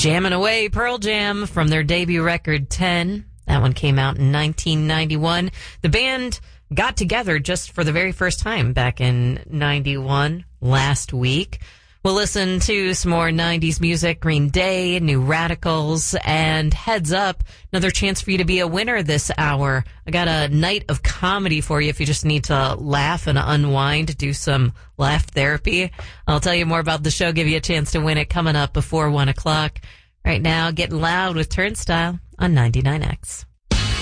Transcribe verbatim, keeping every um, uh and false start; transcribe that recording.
Jamming Away, Pearl Jam, from their debut record, ten. That one came out in nineteen ninety-one. The band got together just for the very first time back in ninety-one, last week. We'll listen to some more nineties music, Green Day, New Radicals, and heads up, another chance for you to be a winner this hour. I got a night of comedy for you if you just need to laugh and unwind, do some laugh therapy. I'll tell you more about the show, give you a chance to win it coming up before one o'clock. Right now, Getting Loud with Turnstile on ninety-nine X.